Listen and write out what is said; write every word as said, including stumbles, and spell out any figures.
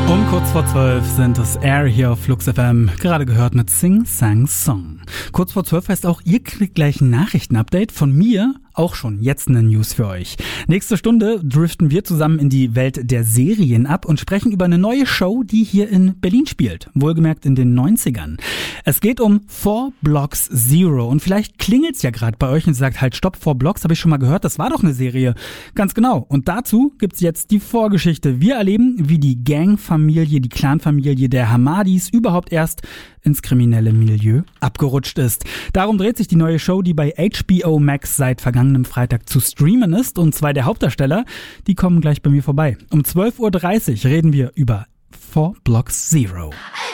Um kurz vor zwölf sind es Air hier auf Flux F M, gerade gehört mit Sing Sang Song. Kurz vor zwölf heißt auch, ihr kriegt gleich ein Nachrichtenupdate von mir, auch schon jetzt eine News für euch. Nächste Stunde driften wir zusammen in die Welt der Serien ab und sprechen über eine neue Show, die hier in Berlin spielt, wohlgemerkt in den neunzigern. Es geht um Four Blocks Zero und vielleicht klingelt's ja gerade bei euch und sagt, halt stopp, Four Blocks, habe ich schon mal gehört, das war doch eine Serie. Ganz genau. Und dazu gibt's jetzt die Vorgeschichte. Wir erleben, wie die Gangfamilie, die Clanfamilie der Hamadis überhaupt erst ins kriminelle Milieu abgerutscht ist. Darum dreht sich die neue Show, die bei H B O Max seit vergangenem Freitag zu streamen ist. Und zwei der Hauptdarsteller, die kommen gleich bei mir vorbei. Um zwölf Uhr dreißig reden wir über Four Blocks Zero.